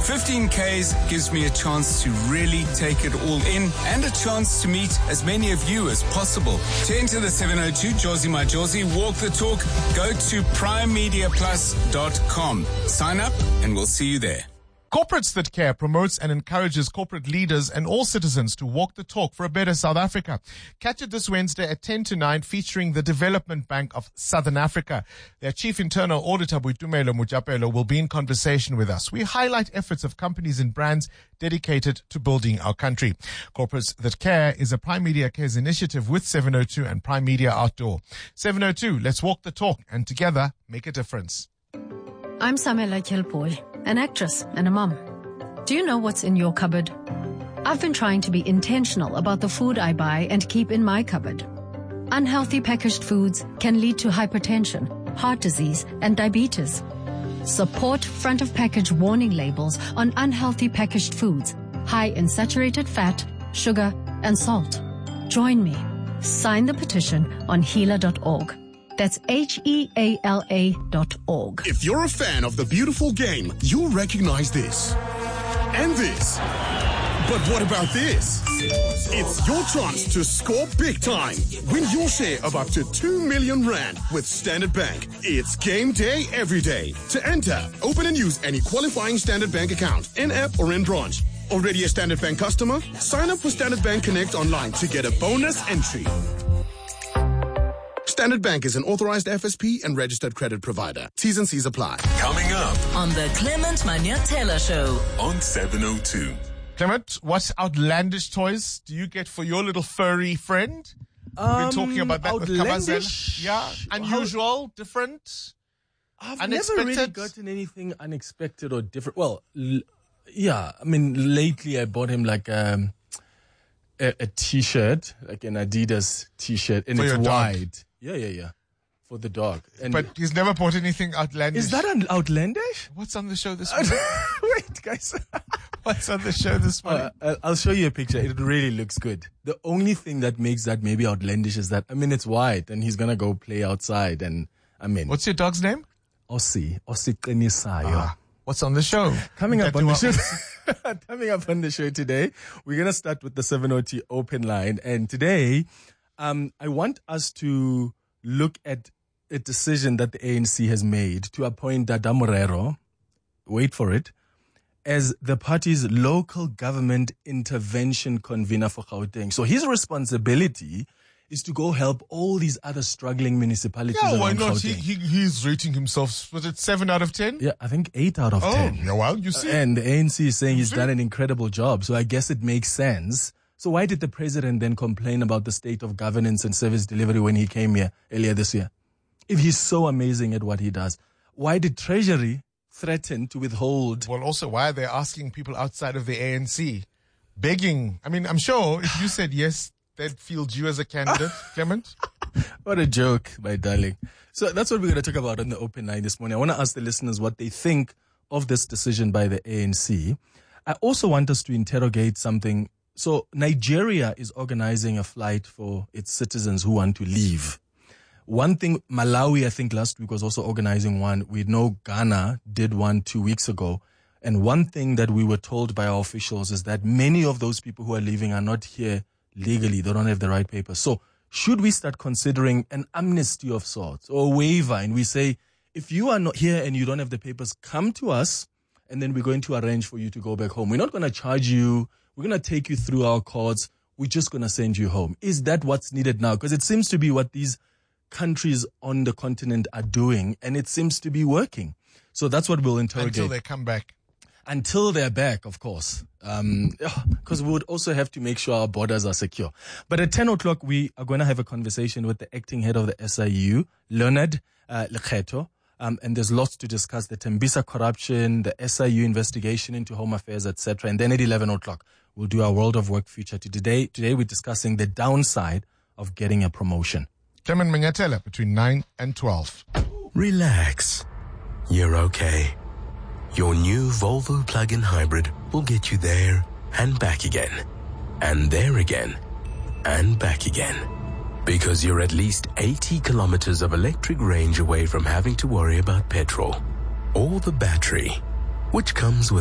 15 Ks gives me a chance to really take it all in and a chance to meet as many of you as possible. To enter the 702 Jozi My Jozi Walk the Talk, go to primemediaplus.com. Sign up and we'll see you there. Corporates That Care promotes and encourages corporate leaders and all citizens to walk the talk for a better South Africa. Catch it this Wednesday at 10 to 9 featuring the Development Bank of Southern Africa. Their Chief Internal Auditor, Boitumelo Mojapelo, will be in conversation with us. We highlight efforts of companies and brands dedicated to building our country. Corporates That Care is a Prime Media Cares initiative with 702 and Prime Media Outdoor. 702, let's walk the talk and together make a difference. I'm Samela Kilpoy, an actress and a mum. Do you know what's in your cupboard? I've been trying to be intentional about the food I buy and keep in my cupboard. Unhealthy packaged foods can lead to hypertension, heart disease, and diabetes. Support front of package warning labels on unhealthy packaged foods, high in saturated fat, sugar, and salt. Join me. Sign the petition on heala.org. That's HEALA.org. If you're a fan of the beautiful game, you'll recognize this. And this. But what about this? It's your chance to score big time. Win your share of up to 2 million rand with Standard Bank. It's game day every day. To enter, open and use any qualifying Standard Bank account, in-app or in branch. Already a Standard Bank customer? Sign up for Standard Bank Connect online to get a bonus entry. Standard Bank is an authorized FSP and registered credit provider. T's and C's apply. Coming up on the Clement Manyatela Show on 702. Clement, what outlandish toys do you get for your little furry friend? We've been talking about that with Kabazela. Yeah, unusual, different, I've unexpected. never really gotten anything unexpected or different. Well, yeah, I mean, lately I bought him like a T-shirt, like an Adidas T-shirt, and it's wide. Yeah. For the dog. But he's never bought anything outlandish. Is that outlandish? What's on the show this morning? Wait, guys. What's on the show this morning? I'll show you a picture. It really looks good. The only thing that makes that maybe outlandish is that, I mean, it's white and he's going to go play outside. And I mean. What's your dog's name? Ossie Qinisayo. What's on the show? Coming up on the show. Coming up on the show today, we're going to start with the 702 open line. And today, I want us to look at a decision that the ANC has made to appoint Dada Morero, wait for it, as the party's local government intervention convener for Gauteng. So his responsibility is to go help all these other struggling municipalities. Yeah, why not? Gauteng. He's rating himself, was it 7 out of 10? Yeah, I think 8 out of 10. Yeah, well, you see. And the ANC is saying he's done an incredible job. So I guess it makes sense. So why did the president then complain about the state of governance and service delivery when he came here earlier this year? If he's so amazing at what he does, why did Treasury threaten to withhold? Well, also, why are they asking people outside of the ANC? Begging. I mean, I'm sure if you said yes, they'd field you as a candidate, Clement. What a joke, my darling. So that's what we're going to talk about on the open line this morning. I want to ask the listeners what they think of this decision by the ANC. I also want us to interrogate something. So Nigeria is organizing a flight for its citizens who want to leave. One thing, Malawi, I think last week was also organizing one. We know Ghana did one 2 weeks ago. And one thing that we were told by our officials is that many of those people who are leaving are not here legally. They don't have the right papers. So should we start considering an amnesty of sorts or a waiver? And we say, if you are not here and you don't have the papers, come to us and then we're going to arrange for you to go back home. We're not going to charge you. We're going to take you through our courts. We're just going to send you home. Is that what's needed now? Because it seems to be what these countries on the continent are doing, and it seems to be working. So that's what we'll interrogate. Until they come back. Until they're back, of course. Because we would also have to make sure our borders are secure. But at 10 o'clock, we are going to have a conversation with the acting head of the SIU, Leonard Lekgetho. And there's lots to discuss, the Tembisa corruption, the SIU investigation into home affairs, etc. And then at 11 o'clock, we'll do our World of Work feature. Today we're discussing the downside of getting a promotion. Clement Manyatela between 9 and 12. Relax. You're okay. Your new Volvo plug-in hybrid will get you there and back again. And there again. And back again. Because you're at least 80 kilometers of electric range away from having to worry about petrol or the battery, which comes with